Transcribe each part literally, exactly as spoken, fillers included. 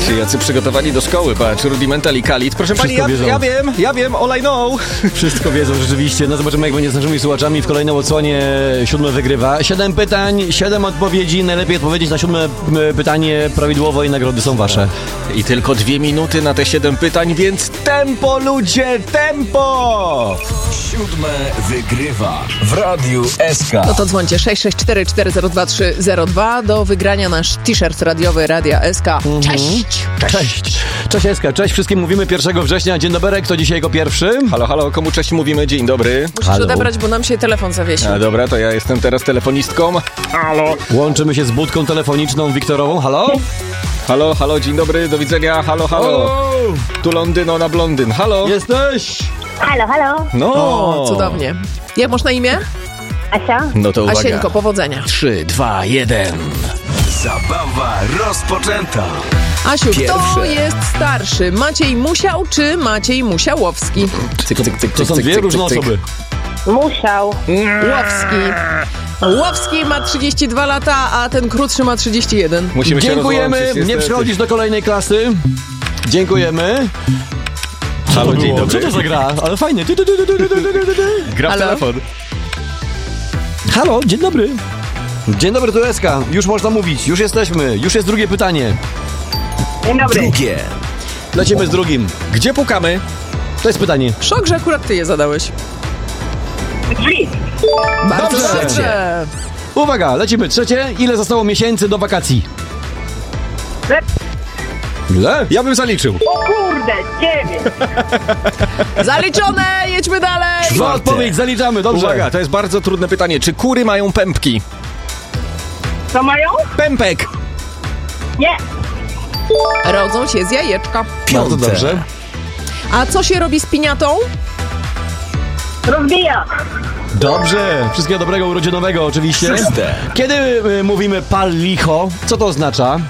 Patrzcie, jacy przygotowani do szkoły. Patrz, Rudimental i Khalid. Proszę pani, ja, ja wiem, ja wiem, all I know. Wszystko wiedzą rzeczywiście. No zobaczymy, jak będzie z naszymi słuchaczami w kolejnej odsłonie. Siódme wygrywa. Siedem pytań, siedem odpowiedzi. Najlepiej odpowiedzieć na siódme pytanie prawidłowo i nagrody są wasze. I tylko dwie minuty na te siedem pytań, więc tempo, ludzie, tempo! Siódme wygrywa w Radiu S K. No to dzwońcie sześć sześć cztery cztery zero dwa trzy zero dwa do wygrania nasz t-shirt radiowy Radia S K. Cześć! Cześć! Cześć, cześć S K, cześć wszystkim, mówimy pierwszego września. Dzień dobry, kto dzisiaj jako pierwszy? Halo, halo, komu cześć mówimy? Dzień dobry. Musisz Halo. odebrać, bo nam się telefon zawiesił. A dobra, to ja jestem teraz telefonistką. Halo. Łączymy się z budką telefoniczną Wiktorową. Halo? Halo, halo, dzień dobry, do widzenia. Halo, halo. O! Tu Londyno na blondyn. Halo. Jesteś? Halo, halo. No. O, cudownie. Jak masz na imię? Asia? No to uwaga. Asieńko, powodzenia. Trzy, dwa, jeden. Zabawa rozpoczęta. Asiu, kto Pierwsze. jest starszy? Maciej Musiał czy Maciej Musiałowski? Cyk, cyk, cyk, To cyk, są cyk, dwie cyk, różne cyk, osoby. Musiał. Łowski. Łowski ma trzydzieści dwa lata, a ten krótszy ma trzydzieści jeden. Musimy się Dziękujemy, rozłączyć, nie niestety. przychodzisz do kolejnej klasy. Dziękujemy. Halo, dzień było? dobry. Co to za gra? Ale fajnie. Ty, ty, ty, ty, ty, ty, ty, ty, ty. Gra w Halo? telefon. Halo, dzień dobry. Dzień dobry, tu S K. Już można mówić, już jesteśmy. Już jest drugie pytanie. Dzień dobry. Drugie. Lecimy z drugim. Gdzie pukamy? To jest pytanie. Szok, że akurat ty je zadałeś. Drzwi. Bardzo Dobrze. dobrze. Uwaga, lecimy. Trzecie. Ile zostało miesięcy do wakacji? Lep. Ile? Ja bym zaliczył. O kurde, dziewięć. Zaliczone, jedźmy dalej. Zła odpowiedź, zaliczamy, dobrze. Uwaga, to jest bardzo trudne pytanie. Czy kury mają pępki? Co mają? Pępek! Nie. Rodzą się z jajeczka. Bardzo dobrze. A co się robi z piniatą? Rozbija. Dobrze. Wszystkiego dobrego urodzinowego oczywiście. Szóste. Kiedy y, mówimy pal licho, co to oznacza?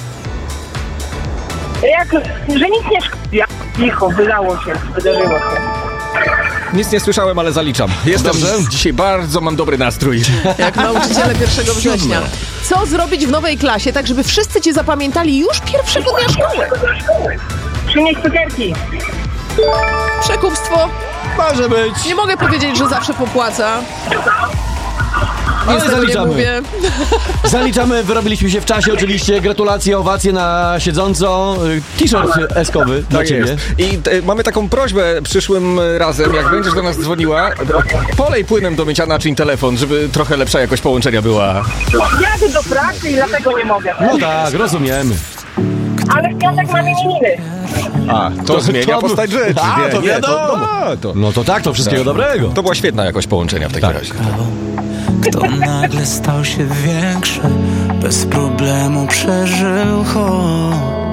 Jak, że nic nie szkodzi. Jak licho, wydało się, wydarzyło się. Nic nie słyszałem, ale zaliczam. Jestem Dobrze. dzisiaj bardzo, mam dobry nastrój. Jak nauczyciele pierwszego września. Co zrobić w nowej klasie, tak żeby wszyscy cię zapamiętali już pierwszego dnia szkoły? Przynieść cukierki. Przekupstwo. Może być. Nie mogę powiedzieć, że zawsze popłaca. Ale Nic tego nie zaliczamy. mówię. Zaliczamy, wyrobiliśmy się w czasie oczywiście. Gratulacje, owacje na siedząco. Y, T-shirt eskowy dla Tak ciebie. jest. I e, mamy taką prośbę przyszłym razem, jak będziesz do nas dzwoniła, polej płynem do mycia naczyń telefon, żeby trochę lepsza jakość połączenia była. Jadę do pracy i dlatego nie mogę. No tak, rozumiemy. Ale w piątek mamy imieniny. A, to, To- zmienia to- postać rzeczy. A, nie, to nie, wiadomo. To, a, to, No to tak, to wszystkiego dobrego. to była świetna jakość połączenia w takim razie. Kto nagle stał się większy, bez problemu przeżył chłód.